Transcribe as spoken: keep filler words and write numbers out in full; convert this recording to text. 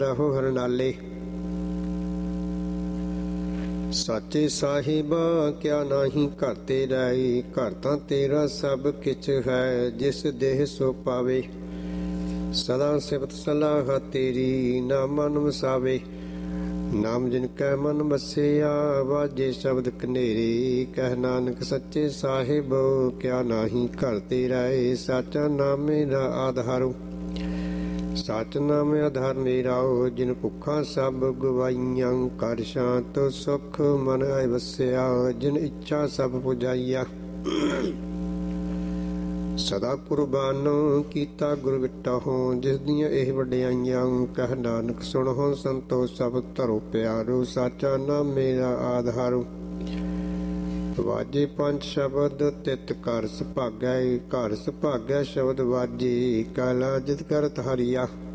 ਰਹੋ ਹਰਨਾਲੇ। ਸਾਚੇ ਸਾਹਿਬਾ ਕਿਆ ਨਾਹੀਂ ਘਰ ਤੇਰਾ, ਘਰ ਤਾਂ ਤੇਰਾ ਸਭ ਕਿਛ ਹੈ, ਜਿਸ ਦੇਹ ਸੋ ਪਾਵੇ। ਸਦਾ ਸਿਫਤ ਸਲਾਹ ਤੇਰੀ ਨਾ ਮਨ ਵਸਾਵੇ, ਨਾਮ ਜਿਨ ਕੈ ਮਨ ਵਸਿਆ ਵਾਜੇ ਸ਼ਬਦ ਕਨੇਰੀ। ਕਹਿ ਨਾਨਕ ਸੱਚੇ ਸਾਹਿਬ ਕਿਆ ਨਾਹੀਂ ਘਰ ਤੇਰਾ, ਸਾਚਾ ਨਾਮ ਮੇਰਾ ਆਧਾਰੋ। ਸਚ ਨਾਮ ਆਧਾਰ ਮੇਰਾ, ਜਿਨ ਭੁੱਖਾਂ ਸਭ ਗਵਾਈਆਂ। ਕਰ ਸ਼ਾਂਤ ਸੁਖ ਮਨ ਆਏ ਵਸਿਆ, ਜਿਨ ਇੱਛਾ ਸਭ ਪੁਜਾਈਆ। ਸਦਾ ਕੁਰਬਾਨ ਕੀਤਾ ਗੁਰ ਵਿਟਹੁ, ਜਿਸ ਦੀਆਂ ਇਹ ਵਡਿਆਈਆਂ। ਕਹਿ ਨਾਨਕ ਸੁਣਹੁ ਸੰਤੋ ਸਭ ਧਰੋ ਪਿਆਰੋ, ਸਾਚਾ ਨਾਮ ਮੇਰਾ ਆਧਾਰੋ। ਵਾਜੇ ਪੰਜ ਸ਼ਬਦ ਤਿਤ ਘਰ ਸੁਭਾਗੈ, ਘਰ ਸੁਭਾਗੈ ਸ਼ਬਦ ਵਾਜੇ। ਕਾਲਾ ਜਿਤ ਕਰਤ ਹਰੀਆ।